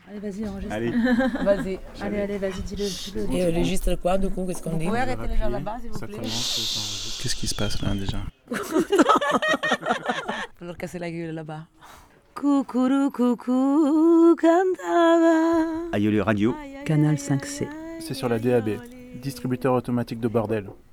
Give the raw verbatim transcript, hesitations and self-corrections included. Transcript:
Allez, vas-y, enregistre. Allez. Vas-y. Allez, allez, vas-y, dis-le. dis-le. Et on enregistre quoi, du coup, qu'est-ce qu'on dit? On Vous va pouvez arrêter les gens là-bas, s'il vous Ça plaît? commence. Qu'est-ce qui se passe là déjà? Faut leur casser la gueule là-bas. Coucourou, coucou, cantava. Aïeul Radio. Canal cinq C. C'est sur la D A B, distributeur automatique de bordel.